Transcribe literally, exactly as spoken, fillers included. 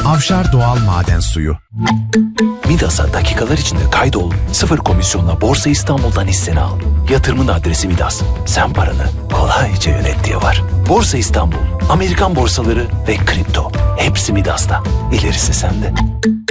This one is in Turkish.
Avşar Doğal Maden Suyu. Midas'a dakikalar içinde kaydol. Sıfır komisyonla Borsa İstanbul'dan hisseni al. Yatırımın adresi Midas. Sen paranı kolayca yönet diye var. Borsa İstanbul, Amerikan borsaları ve kripto. Hepsi Midas'ta. İlerisi sende.